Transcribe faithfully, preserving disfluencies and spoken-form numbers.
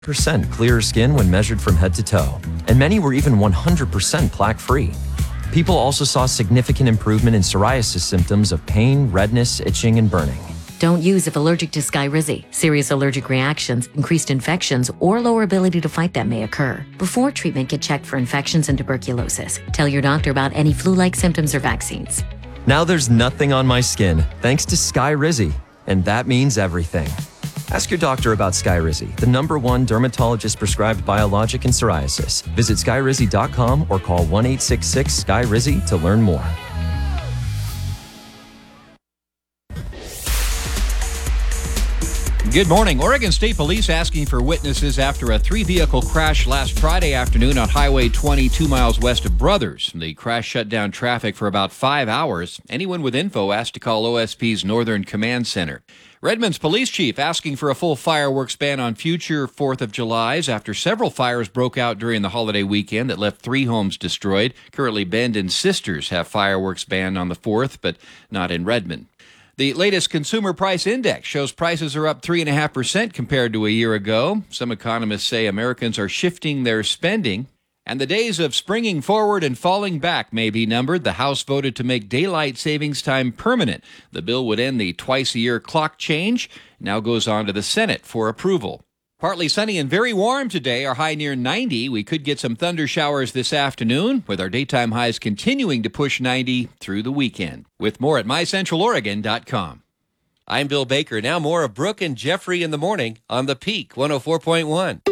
percent clearer skin when measured from head to toe, and many were even one hundred percent plaque-free. People also saw significant improvement in psoriasis symptoms of pain, redness, itching, and burning. Don't use if allergic to Skyrizi. Serious allergic reactions, increased infections, or lower ability to fight them may occur. Before treatment, get checked for infections and tuberculosis. Tell your doctor about any flu-like symptoms or vaccines. Now there's nothing on my skin, thanks to Skyrizi, and that means everything. Ask your doctor about Skyrizi, the number one dermatologist-prescribed biologic in psoriasis. Visit skyrizi dot com or call one eight six six Sky Rizi to learn more. Good morning. Oregon State Police asking for witnesses after a three-vehicle crash last Friday afternoon on Highway twenty, two miles west of Brothers. The crash shut down traffic for about five hours. Anyone with info asked to call O S P's Northern Command Center. Redmond's police chief asking for a full fireworks ban on future fourth of Julys after several fires broke out during the holiday weekend that left three homes destroyed. Currently, Bend and Sisters have fireworks banned on the fourth, but not in Redmond. The latest Consumer Price Index shows prices are up three point five percent compared to a year ago. Some economists say Americans are shifting their spending. And the days of springing forward and falling back may be numbered. The House voted to make daylight savings time permanent. The bill would end the twice-a-year clock change. Now goes on to the Senate for approval. Partly sunny and very warm today. Our high near ninety. We could get some thunder showers this afternoon, with our daytime highs continuing to push ninety through the weekend. With more at my central oregon dot com. I'm Bill Baker. Now more of Brooke and Jeffrey in the morning on The Peak one oh four point one.